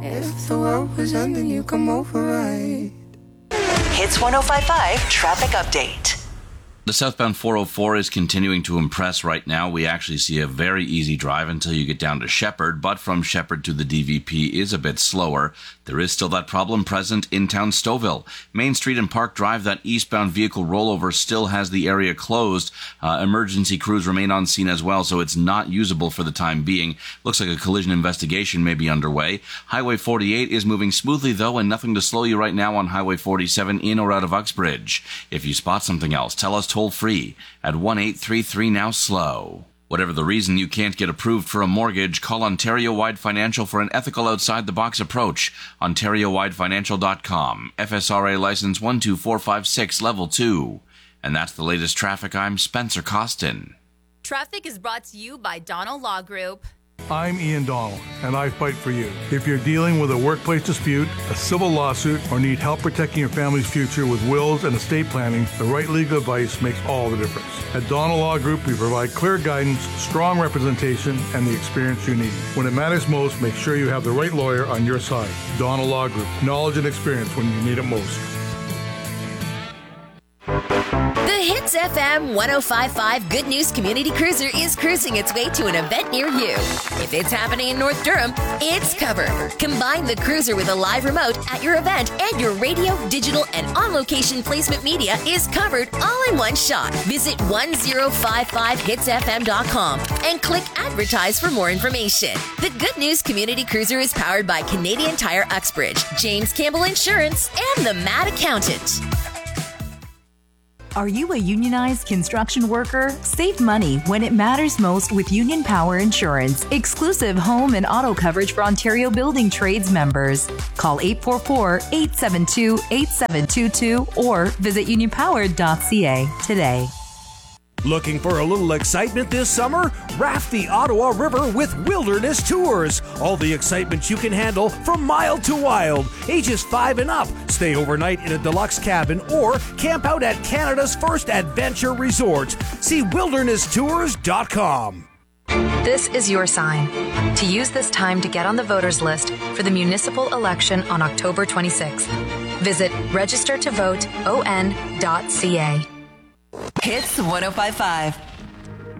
If the world was ending, you come over right. Hits 105.5 Traffic Update. The southbound 404 is continuing to impress right now. We actually see a very easy drive until you get down to Shepherd, but from Shepherd to the DVP is a bit slower. There is still that problem present in town Stouffville. Main Street and Park Drive, that eastbound vehicle rollover still has the area closed. Emergency crews remain on scene as well, so it's not usable for the time being. Looks like a collision investigation may be underway. Highway 48 is moving smoothly though, and nothing to slow you right now on Highway 47 in or out of Uxbridge. If you spot something else, tell us toll-free at 1-833-NOW-SLOW. Whatever the reason you can't get approved for a mortgage, call Ontario Wide Financial for an ethical outside-the-box approach. OntarioWideFinancial.com. FSRA license 12456, level 2. And that's the latest traffic. I'm Spencer Costin. Traffic is brought to you by Donald Law Group. I'm Ian Donald, and I fight for you. If you're dealing with a workplace dispute, a civil lawsuit, or need help protecting your family's future with wills and estate planning, the right legal advice makes all the difference. At Donald Law Group, we provide clear guidance, strong representation, and the experience you need. When it matters most, make sure you have the right lawyer on your side. Donald Law Group, knowledge and experience when you need it most. The Hits FM 105.5 Good News Community Cruiser is cruising its way to an event near you. If it's happening in North Durham, it's covered. Combine the cruiser with a live remote at your event, and your radio, digital, and on-location placement media is covered all in one shot. Visit 1055hitsfm.com and click Advertise for more information. The Good News Community Cruiser is powered by Canadian Tire Uxbridge, James Campbell Insurance, and the Mad Accountant. Are you a unionized construction worker? Save money when it matters most with Union Power Insurance. Exclusive home and auto coverage for Ontario Building Trades members. Call 844-872-8722 or visit unionpower.ca today. Looking for a little excitement this summer? Raft the Ottawa River with Wilderness Tours. All the excitement you can handle from mild to wild. Ages 5 and up. Stay overnight in a deluxe cabin or camp out at Canada's first adventure resort. See wildernesstours.com. This is your sign to use this time to get on the voters list for the municipal election on October 26th. Visit registertovoteon.ca. Hits 105.5.